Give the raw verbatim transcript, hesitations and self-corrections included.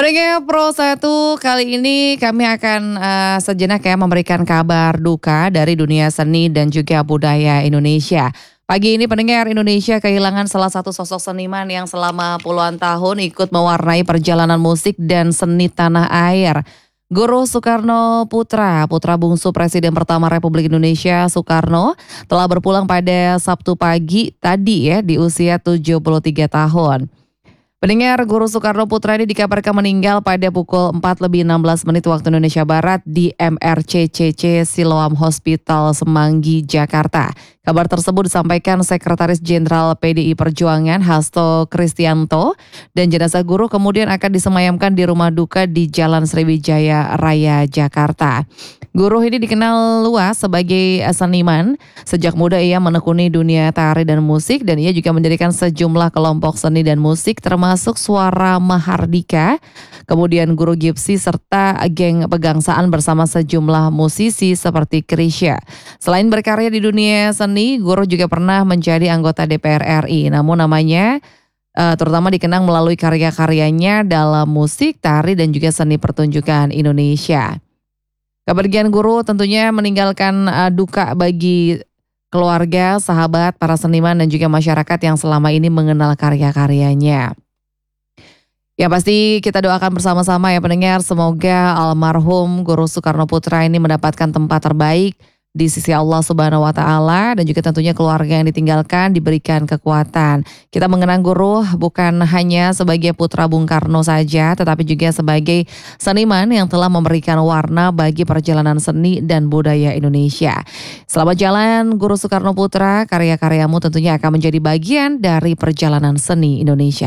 Pendengar Pro satu, kali ini kami akan uh, sejenak ya memberikan kabar duka dari dunia seni dan juga budaya Indonesia. Pagi ini pendengar, Indonesia kehilangan salah satu sosok seniman yang selama puluhan tahun ikut mewarnai perjalanan musik dan seni tanah air. Guru Soekarno Putra, putra bungsu Presiden pertama Republik Indonesia Soekarno, telah berpulang pada Sabtu pagi tadi ya di usia tujuh puluh tiga tahun. Pendengar, Guru Soekarno Putra ini dikabarkan meninggal pada pukul empat lebih enam belas menit waktu Indonesia Barat di M R C C C Siloam Hospital Semanggi, Jakarta. Kabar tersebut disampaikan Sekretaris Jenderal P D I Perjuangan Hasto Kristianto, dan jenazah guru kemudian akan disemayamkan di rumah duka di Jalan Sriwijaya Raya, Jakarta. Guru ini dikenal luas sebagai seniman. Sejak muda ia menekuni dunia tari dan musik, dan ia juga mendirikan sejumlah kelompok seni dan musik termasuk Suara Mahardika, kemudian Guru Gipsi serta geng pegangsaan bersama sejumlah musisi seperti Krisya. Selain berkarya di dunia seni, Guru juga pernah menjadi anggota D P R R I. Namun namanya uh, terutama dikenang melalui karya-karyanya dalam musik, tari dan juga seni pertunjukan Indonesia. Kepergian Guru tentunya meninggalkan uh, duka bagi keluarga, sahabat, para seniman dan juga masyarakat yang selama ini mengenal karya-karyanya. Ya pasti kita doakan bersama-sama ya pendengar, semoga almarhum Guru Soekarno Putra ini mendapatkan tempat terbaik di sisi Allah Subhanahu wa Ta'ala, dan juga tentunya keluarga yang ditinggalkan diberikan kekuatan. Kita mengenang Guru bukan hanya sebagai putra Bung Karno saja, tetapi juga sebagai seniman yang telah memberikan warna bagi perjalanan seni dan budaya Indonesia. Selamat jalan Guru Soekarno Putra, karya-karyamu tentunya akan menjadi bagian dari perjalanan seni Indonesia.